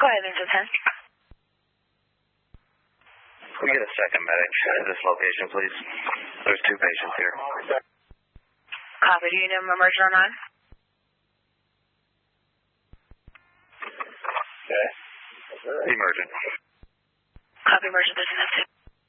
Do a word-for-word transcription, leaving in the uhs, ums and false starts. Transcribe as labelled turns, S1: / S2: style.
S1: Go ahead, Vincent ten.
S2: Can we get a second medic at this location, please? There's two patients here.
S1: Copy. Do you know emergent or nine?
S2: Okay. Emergent.
S1: Copy, emergent. This is